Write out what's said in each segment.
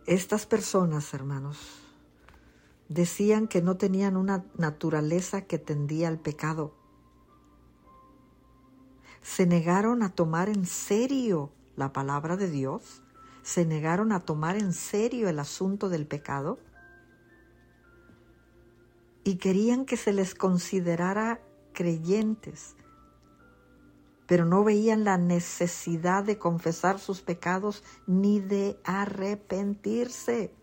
Estas personas, hermanos, decían que no tenían una naturaleza que tendía al pecado. Se negaron a tomar en serio la palabra de Dios, se negaron a tomar en serio el asunto del pecado y querían que se les considerara creyentes, pero no veían la necesidad de confesar sus pecados ni de arrepentirse.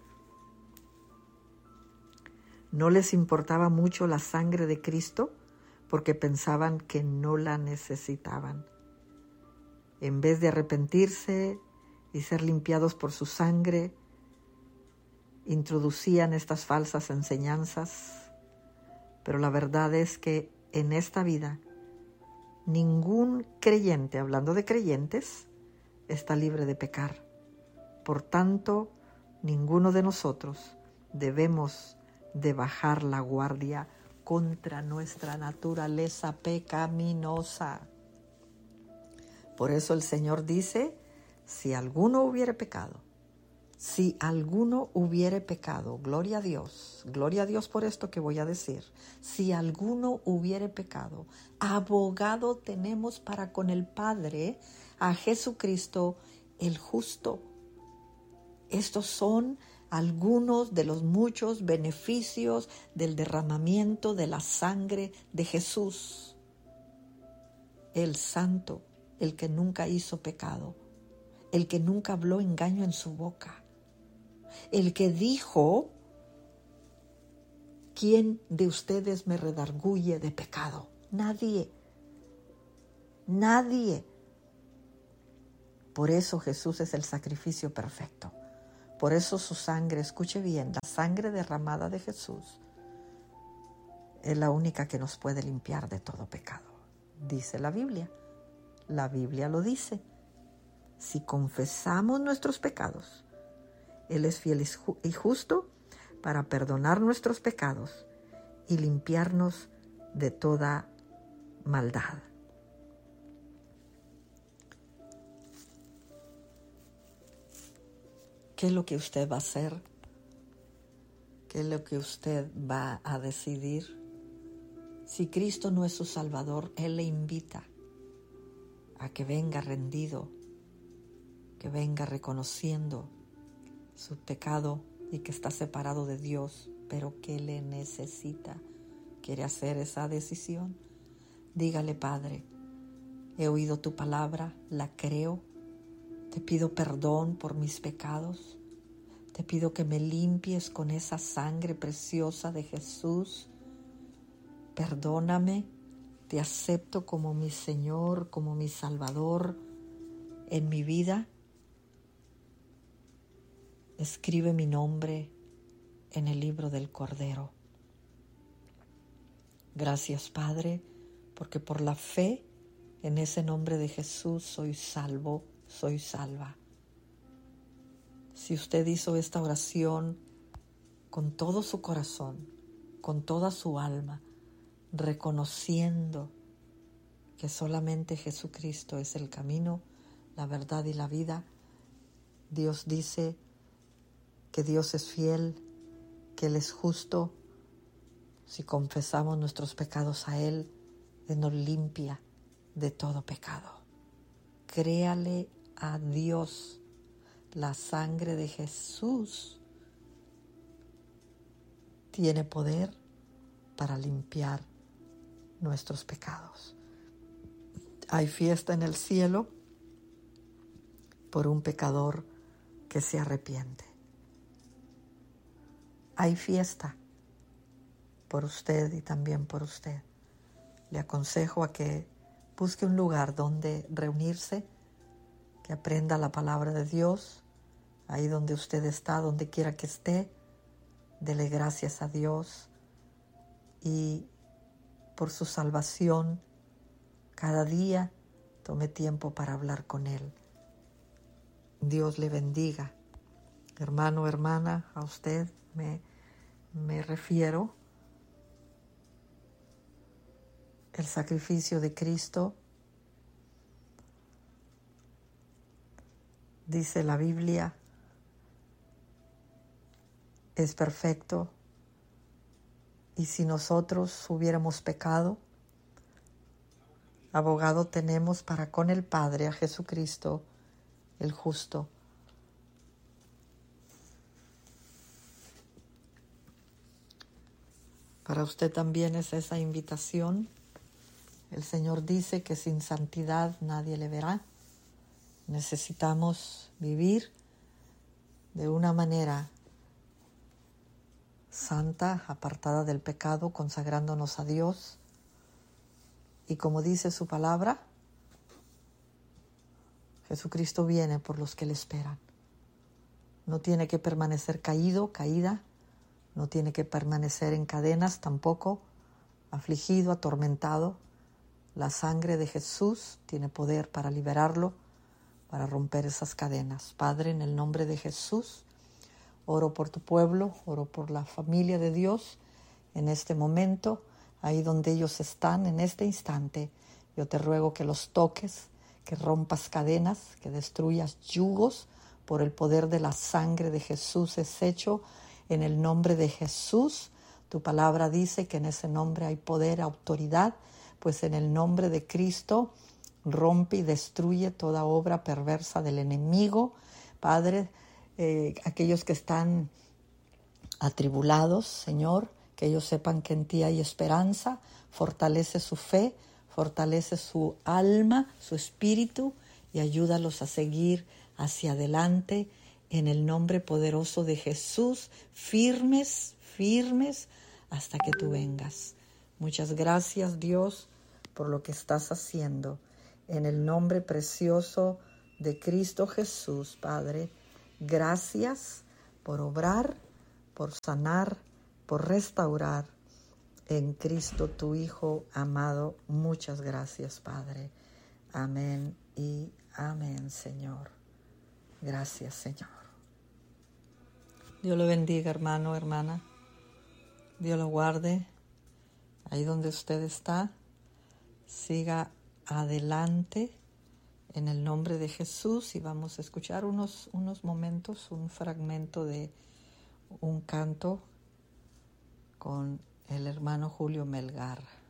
No les importaba mucho la sangre de Cristo porque pensaban que no la necesitaban. En vez de arrepentirse y ser limpiados por su sangre, introducían estas falsas enseñanzas. Pero la verdad es que en esta vida ningún creyente, hablando de creyentes, está libre de pecar. Por tanto, ninguno de nosotros debemos de bajar la guardia contra nuestra naturaleza pecaminosa. Por eso el Señor dice, si alguno hubiere pecado, gloria a Dios por esto que voy a decir, si alguno hubiere pecado, abogado tenemos para con el Padre a Jesucristo el justo. Estos son algunos de los muchos beneficios del derramamiento de la sangre de Jesús, el santo, el que nunca hizo pecado, el que nunca habló engaño en su boca, el que dijo, ¿quién de ustedes me redarguye de pecado? Nadie. Por eso Jesús es el sacrificio perfecto. Por eso su sangre, escuche bien, la sangre derramada de Jesús es la única que nos puede limpiar de todo pecado. Dice la Biblia. La Biblia lo dice. Si confesamos nuestros pecados, Él es fiel y justo para perdonar nuestros pecados y limpiarnos de toda maldad. ¿Qué es lo que usted va a hacer? ¿Qué es lo que usted va a decidir? Si Cristo no es su Salvador, Él le invita a que venga rendido, que venga reconociendo su pecado y que está separado de Dios, pero que le necesita. ¿Quiere hacer esa decisión? Dígale, Padre, he oído tu palabra, la creo, te pido perdón por mis pecados, te pido que me limpies con esa sangre preciosa de Jesús. Perdóname, te acepto como mi Señor, como mi Salvador en mi vida. Escribe mi nombre en el libro del Cordero. Gracias, Padre, porque por la fe en ese nombre de Jesús soy salvo, soy salva. Si usted hizo esta oración con todo su corazón, con toda su alma, reconociendo que solamente Jesucristo es el camino, la verdad y la vida, Dios dice que Dios es fiel, que Él es justo. Si confesamos nuestros pecados a Él, Él nos limpia de todo pecado. Créale a Dios. La sangre de Jesús tiene poder para limpiar nuestros pecados. Hay fiesta en el cielo por un pecador que se arrepiente. Hay fiesta por usted y también por usted. Le aconsejo a que busque un lugar donde reunirse, que aprenda la palabra de Dios, ahí donde usted está, donde quiera que esté, dele gracias a Dios y por su salvación, cada día tome tiempo para hablar con Él. Dios le bendiga. Hermano, hermana, a usted me refiero. El sacrificio de Cristo, dice la Biblia, es perfecto, y si nosotros hubiéramos pecado, abogado tenemos para con el Padre a Jesucristo, el justo. Para usted también es esa invitación. El Señor dice que sin santidad nadie le verá. Necesitamos vivir de una manera santa, apartada del pecado, consagrándonos a Dios. Y como dice su palabra, Jesucristo viene por los que le esperan. No tiene que permanecer caído, caída. No tiene que permanecer en cadenas tampoco, afligido, atormentado. La sangre de Jesús tiene poder para liberarlo, para romper esas cadenas. Padre, en el nombre de Jesús, oro por tu pueblo, oro por la familia de Dios en este momento, ahí donde ellos están en este instante. Yo te ruego que los toques, que rompas cadenas, que destruyas yugos. Por el poder de la sangre de Jesús es hecho. En el nombre de Jesús, tu palabra dice que en ese nombre hay poder, autoridad, pues en el nombre de Cristo rompe y destruye toda obra perversa del enemigo. Padre, aquellos que están atribulados, Señor, que ellos sepan que en ti hay esperanza, fortalece su fe, fortalece su alma, su espíritu y ayúdalos a seguir hacia adelante. En el nombre poderoso de Jesús, firmes, firmes, hasta que tú vengas. Muchas gracias, Dios, por lo que estás haciendo. En el nombre precioso de Cristo Jesús, Padre, gracias por obrar, por sanar, por restaurar. En Cristo, tu Hijo amado, muchas gracias, Padre. Amén y amén, Señor. Gracias, Señor. Dios lo bendiga, hermano, hermana. Dios lo guarde. Ahí donde usted está, siga adelante en el nombre de Jesús. Y vamos a escuchar unos momentos, un fragmento de un canto con el hermano Julio Melgar.